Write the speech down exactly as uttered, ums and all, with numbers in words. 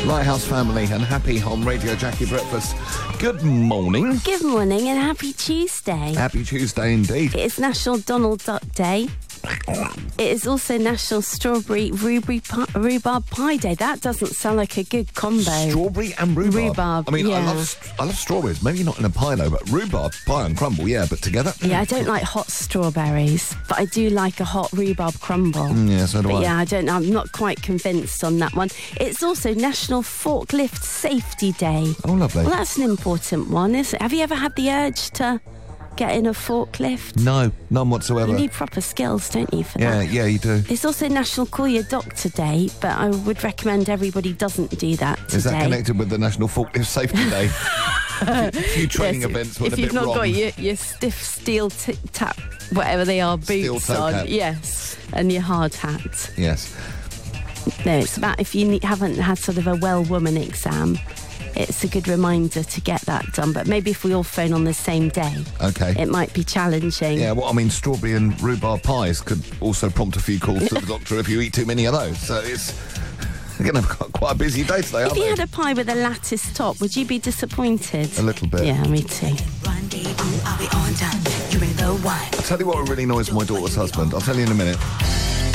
Lighthouse family and happy on Radio Jackie Breakfast. Good morning. Good morning and happy Tuesday. Happy Tuesday indeed. It is National Donald Duck Day. It is also National Strawberry Rhubarb Pie, Rhubarb Pie Day. That doesn't sound like a good combo. Strawberry and rhubarb. Rhubarb, I mean, yeah. I love I love strawberries. Maybe not in a pie though, but rhubarb pie and crumble, yeah. But together, Yeah, I don't like hot strawberries, but I do like a hot rhubarb crumble. Mm, yeah, so do But I. yeah, I don't know. I'm not quite convinced on that one. It's also National Forklift Safety Day. Oh, lovely. Well, that's an important one, isn't it? Have you ever had the urge to get in a forklift? No, none whatsoever. You need proper skills, don't you, for yeah, that? yeah, you do. It's also National Call Your Doctor Day, but I would recommend everybody doesn't do that today. Is that connected with the National Forklift Safety Day? a few training Yes, events went if a you've bit not wrong. got your, your stiff steel t- tap, whatever they are, Steel boots toe on, cap. yes, and your hard hat. Yes. No, it's about if you ne- haven't had sort of a well woman exam, it's a good reminder to get that done. But maybe if we all phone on the same day, Okay. it might be challenging. Yeah, well, I mean, strawberry and rhubarb pies could also prompt a few calls to the doctor if you eat too many of those. So it's you're going to have quite a busy day today, aren't If you they? had a pie with a lattice top, would you be disappointed? A little bit. Yeah, me too. Rendezvous, I'll be on time. You're the one. I'll tell you what really annoys my daughter's husband. I'll tell you in a minute.